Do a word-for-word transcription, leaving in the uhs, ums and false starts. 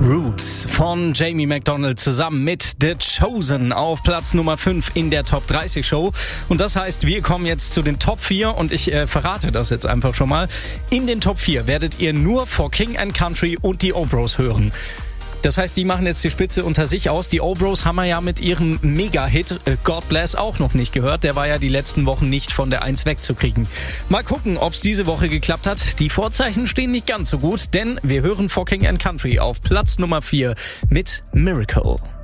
Roots von Jamie McDonald zusammen mit The Chosen auf Platz Nummer fünf in der Top dreißig Show. Und das heißt, wir kommen jetzt zu den Top vier und ich äh, verrate das jetzt einfach schon mal. In den Top vier werdet ihr nur For King and Country und die O-Bros hören. Das heißt, die machen jetzt die Spitze unter sich aus. Die O-Bros haben wir ja mit ihrem Mega-Hit äh, God Bless auch noch nicht gehört. Der war ja die letzten Wochen nicht von der eins wegzukriegen. Mal gucken, ob es diese Woche geklappt hat. Die Vorzeichen stehen nicht ganz so gut, denn wir hören For King and Country auf Platz Nummer vier mit Miracle.